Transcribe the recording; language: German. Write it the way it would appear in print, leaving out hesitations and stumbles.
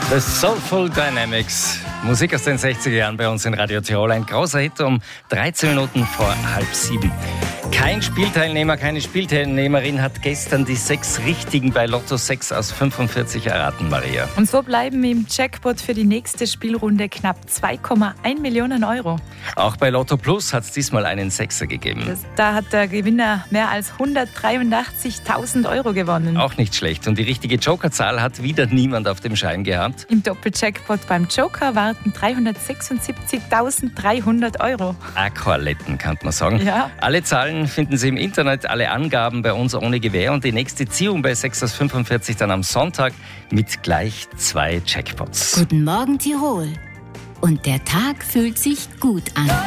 The Soulful Dynamics. Musik aus den 60er Jahren bei uns in Radio Tirol. Ein großer Hit um 13 Minuten vor 6:30. Kein Spielteilnehmer, keine Spielteilnehmerin hat gestern die 6 Richtigen bei Lotto 6 aus 45 erraten, Maria. Und so bleiben im Jackpot für die nächste Spielrunde knapp 2,1 Millionen Euro. Auch bei Lotto Plus hat es diesmal einen Sechser gegeben. Da hat der Gewinner mehr als 183.000 Euro gewonnen. Auch nicht schlecht. Und die richtige Jokerzahl hat wieder niemand auf dem Schein gehabt. Im Doppeljackpot beim Joker warten 376.300 Euro. Aqualetten, kann man sagen. Ja. Alle Zahlen finden Sie im Internet, alle Angaben bei uns ohne Gewähr. Und die nächste Ziehung bei 6 aus 45 dann am Sonntag mit gleich 2 Jackpots. Guten Morgen Tirol. Und der Tag fühlt sich gut an.